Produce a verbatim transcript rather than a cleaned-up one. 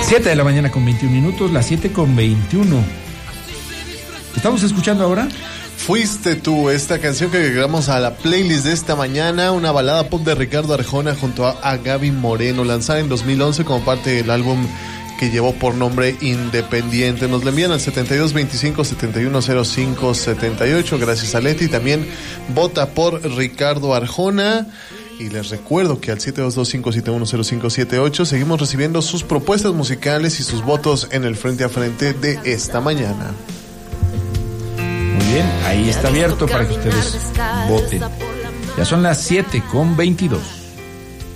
siete de la mañana con veintiún minutos, las siete con veintiuno. ¿Estamos escuchando ahora? Fuiste tú, esta canción que agregamos a la playlist de esta mañana, una balada pop de Ricardo Arjona junto a, a Gaby Moreno, lanzada en dos mil once como parte del álbum que llevó por nombre Independiente. Nos la envían al setenta y dos veinticinco setenta y uno cero cinco setenta y ocho. Gracias a Leti. También vota por Ricardo Arjona. Y les recuerdo que al siete dos dos cinco siete uno cero cinco siete ocho seguimos recibiendo sus propuestas musicales y sus votos en el frente a frente de esta mañana. Muy bien, ahí está abierto para que ustedes voten. Ya son las siete con veintidós.